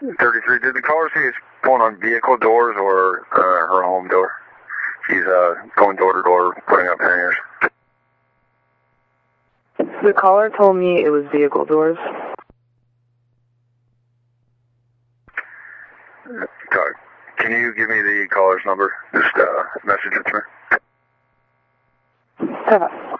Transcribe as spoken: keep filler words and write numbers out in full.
thirty-three, did the caller say he's pulling on vehicle doors or uh, her home door? She's uh, going door to door, putting up hangers. The caller told me it was vehicle doors. God, can you give me the caller's number? Just uh, message it to me. Okay.